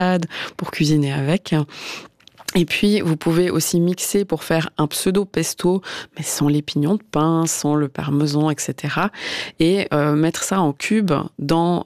pour cuisiner avec. Et puis, vous pouvez aussi mixer pour faire un pseudo pesto, mais sans les pignons de pain, sans le parmesan, etc. Et mettre ça en cubes dans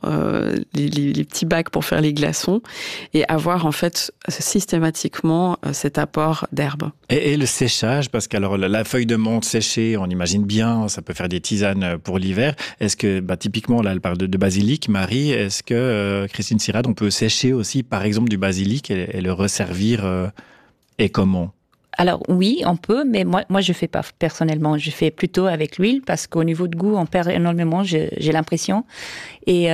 les petits bacs pour faire les glaçons et avoir en fait systématiquement cet apport d'herbes. Et le séchage, parce que alors la feuille de menthe séchée, on imagine bien, ça peut faire des tisanes pour l'hiver. Est-ce que, typiquement, là, elle parle de basilic, Marie, est-ce que, Christine Sirad, on peut sécher aussi, par exemple, du basilic et le resservir et comment ? Alors oui, on peut, mais moi je fais pas personnellement. Je fais plutôt avec l'huile parce qu'au niveau de goût, on perd énormément, j'ai l'impression. Et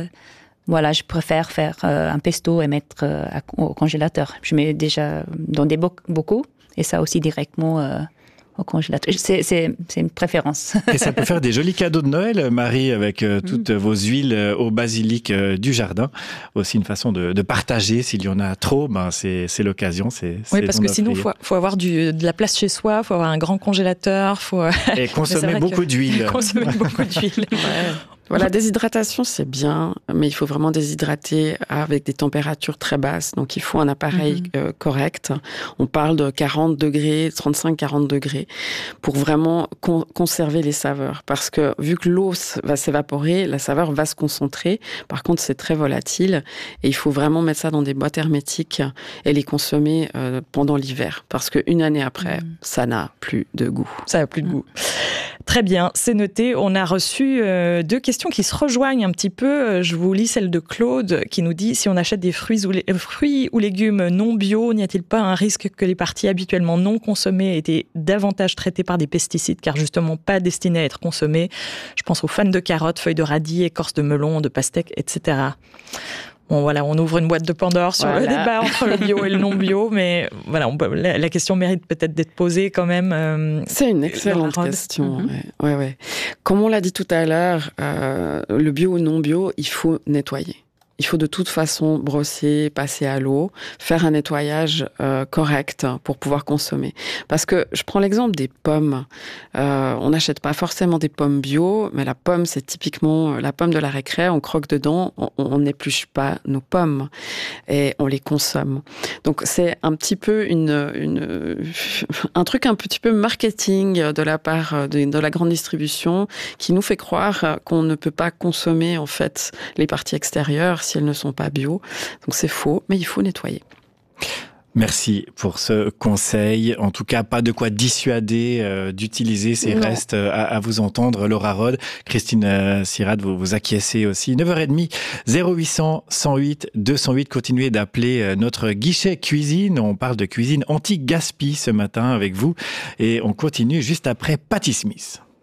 voilà, je préfère faire un pesto et mettre au congélateur. Je mets déjà dans des bocaux et ça aussi directement au congélateur. C'est une préférence. Et ça peut faire des jolis cadeaux de Noël, Marie, avec toutes vos huiles au basilic du jardin. Aussi une façon de partager. S'il y en a trop, c'est l'occasion. Oui, parce que sinon, faut avoir de la place chez soi, faut avoir un grand congélateur. Et consommer beaucoup d'huile. Consommer beaucoup d'huile. Ouais. Voilà, déshydratation, c'est bien, mais il faut vraiment déshydrater avec des températures très basses. Donc, il faut un appareil correct. On parle de 40 degrés, 35-40 degrés, pour vraiment conserver les saveurs. Parce que vu que l'eau va s'évaporer, la saveur va se concentrer. Par contre, c'est très volatile. Et il faut vraiment mettre ça dans des boîtes hermétiques et les consommer pendant l'hiver. Parce qu'une année après, ça n'a plus de goût. Ça n'a plus de goût. Très bien, c'est noté. On a reçu 2 questions qui se rejoignent un petit peu. Je vous lis celle de Claude qui nous dit « Si on achète des fruits ou légumes non bio, n'y a-t-il pas un risque que les parties habituellement non consommées aient été davantage traitées par des pesticides car justement pas destinées à être consommées ? Je pense aux fans de carottes, feuilles de radis, écorces de melon, de pastèques, etc. » Bon, voilà, on ouvre une boîte de Pandore sur le débat entre le bio et le non bio, mais voilà, la question mérite peut-être d'être posée quand même. C'est une excellente question. Ouais. Comme on l'a dit tout à l'heure, le bio ou non bio, il faut nettoyer. Il faut de toute façon brosser, passer à l'eau, faire un nettoyage correct pour pouvoir consommer. Parce que je prends l'exemple des pommes. On n'achète pas forcément des pommes bio, mais la pomme, c'est typiquement la pomme de la récré. On croque dedans, on n'épluche pas nos pommes et on les consomme. Donc c'est un petit peu un truc un petit peu marketing de la part de la grande distribution qui nous fait croire qu'on ne peut pas consommer en fait les parties extérieures si elles ne sont pas bio. Donc c'est faux, mais il faut nettoyer. Merci pour ce conseil. En tout cas, pas de quoi dissuader d'utiliser ces restes à vous entendre. Laura Rode, Christine Sirad, vous acquiescez aussi. 9h30, 0800 108 208. Continuez d'appeler notre guichet cuisine. On parle de cuisine anti-gaspi ce matin avec vous. Et on continue juste après Patti Smith.